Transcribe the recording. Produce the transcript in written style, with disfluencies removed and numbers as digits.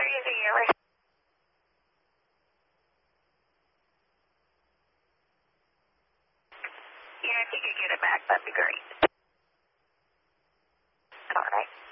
Yeah, if you could get it back, that'd be great. All right.